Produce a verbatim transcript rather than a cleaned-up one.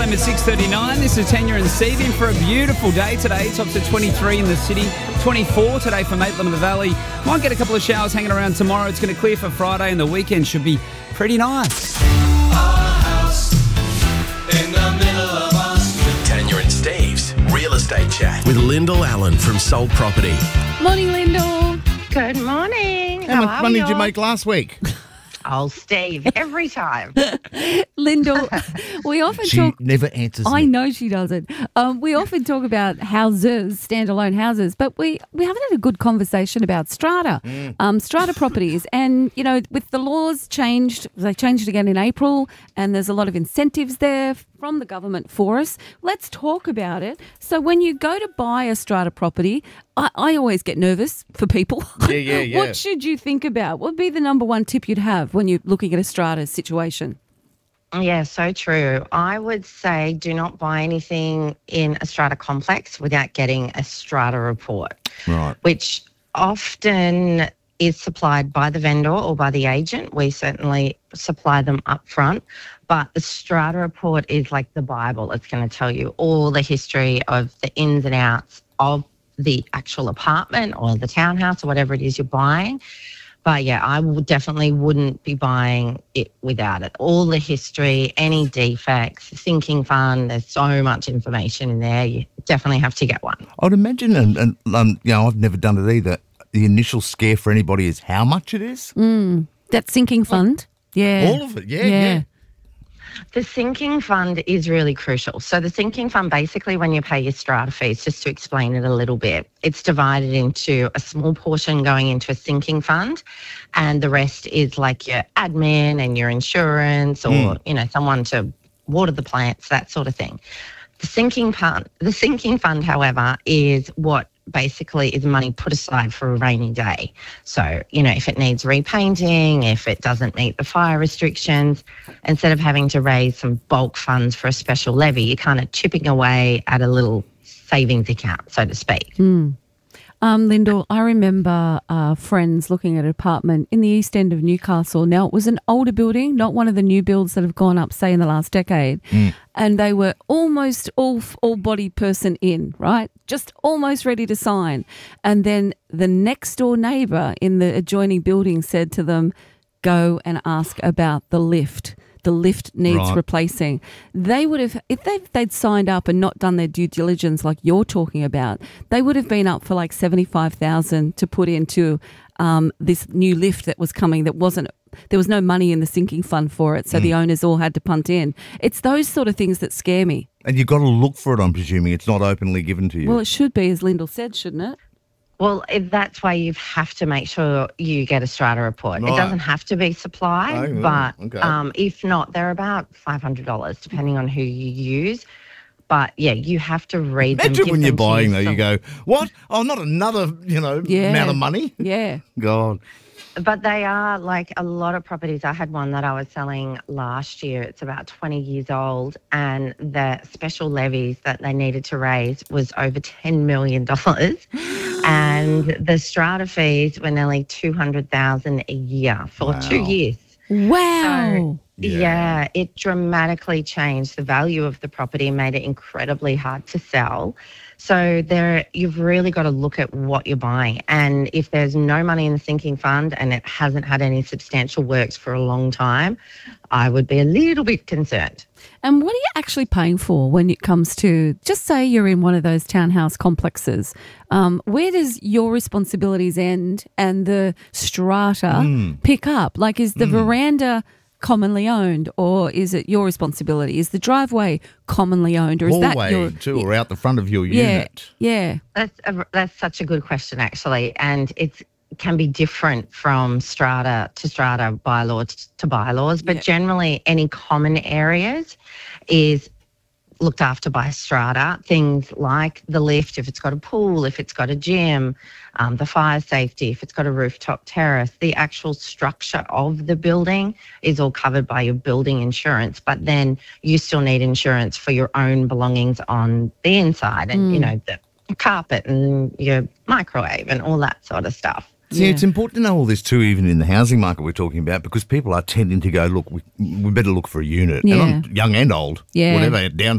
time at six thirty-nine. This is Tanya and Steve in for a beautiful day today. Tops at twenty-three in the city, twenty-four today for Maitland and the Valley. Might get a couple of showers hanging around tomorrow. It's going to clear for Friday and the weekend should be pretty nice. Our house in the middle of us. Tanya and Steve's Real Estate Chat with Lyndall Allen from Soul Property. Morning, Lyndall. Good morning. How How much are money we did you all? make last week? Oh, Steve, every time. Lyndall, we often She talk... never answers I me. know she doesn't. Um, we often talk about houses, standalone houses, but we, we haven't had a good conversation about strata, Mm. um, strata properties. And, you know, with the laws changed, they changed again in April, and there's a lot of incentives there from the government for us. Let's talk about it. So when you go to buy a strata property, I, I always get nervous for people. Yeah, yeah, yeah. What should you think about? What would be the number one tip you'd have when you're looking at a strata situation? Yeah, so true. I would say do not buy anything in a strata complex without getting a strata report, Right. which often is supplied by the vendor or by the agent. We certainly supply them up front. But the strata report is like the Bible. It's going to tell you all the history of the ins and outs of the actual apartment or the townhouse or whatever it is you're buying. But yeah, I would definitely wouldn't be buying it without it. All the history, any defects, sinking fund, there's so much information in there. You definitely have to get one. I'd imagine, and, and um, you know, I've never done it either. The initial scare for anybody is how much it is. Mm, that sinking fund? Yeah. All of it, yeah, yeah. The sinking fund is really crucial. So the sinking fund, basically when you pay your strata fees, just to explain it a little bit, it's divided into a small portion going into a sinking fund and the rest is like your admin and your insurance or, Mm. you know, someone to water the plants, that sort of thing. The sinking fund, the sinking fund, however, is what basically is money put aside for a rainy day. So, you know, if it needs repainting, if it doesn't meet the fire restrictions, instead of having to raise some bulk funds for a special levy, you're kind of chipping away at a little savings account, so to speak. Mm. Um, Lyndall, I remember uh, friends looking at an apartment in the east end of Newcastle. Now, it was an older building, not one of the new builds that have gone up, say, in the last decade. Mm. And they were almost all, all body person in, right? Just almost ready to sign. And then the next door neighbour in the adjoining building said to them, go and ask about the lift. The lift needs Right. replacing. They would have, if they'd, they'd signed up and not done their due diligence like you're talking about, they would have been up for like seventy-five thousand dollars to put into um, this new lift that was coming that wasn't, there was no money in the sinking fund for it, so Mm. the owners all had to punt in. It's those sort of things that scare me. And you've got to look for it, I'm presuming. It's not openly given to you. Well, it should be, as Lyndall said, shouldn't it? Well, if that's why you have to make sure you get a strata report. Right. It doesn't have to be supplied, Oh, but okay. um, if not, they're about five hundred dollars depending on who you use. But yeah, you have to read them. Imagine give when you're them to buying, your though, you sol- go, what? Oh, not another, you know, Yeah. amount of money? Yeah. God. But they are like a lot of properties. I had one that I was selling last year. It's about twenty years old, and the special levies that they needed to raise was over ten million dollars. And the strata fees were nearly two hundred thousand dollars a year for Wow. two years. Wow. Yeah. Yeah, it dramatically changed the value of the property and made it incredibly hard to sell. So there, you've really got to look at what you're buying. And if there's no money in the sinking fund and it hasn't had any substantial works for a long time, I would be a little bit concerned. And what are you actually paying for when it comes to, just say you're in one of those townhouse complexes, um, where does your responsibilities end and the strata Mm. pick up? Like, is the veranda commonly owned, or is it your responsibility? Is the driveway commonly owned, or is that Hallway, your... too, or out the front of your yeah, unit. yeah. That's a, that's such a good question, actually, and it's can be different from strata to strata, bylaws to bylaws, but Yeah. generally any common areas is looked after by strata. Things like the lift, if it's got a pool, if it's got a gym, um, the fire safety, if it's got a rooftop terrace, the actual structure of the building is all covered by your building insurance. But then you still need insurance for your own belongings on the inside and, you know, the carpet and your microwave and all that sort of stuff. See, Yeah. it's important to know all this too, even in the housing market we're talking about, because people are tending to go, look, we, we better look for a unit. Yeah. And I'm young and old, Yeah. whatever, down